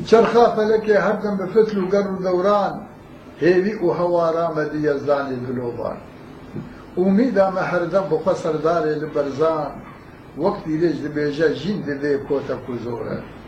چرخا فەلەکێ هەردەم بە فتل و گەڕ و دەوران هێوی و هەوارا مەدی یەزدانی دلۆبان ئومیدامە هەردەم بۆ خۆ سەردارێ لە بەرزان وەک دیرێژ دەبێژە ژین دەبێ کۆتە کوزۆرە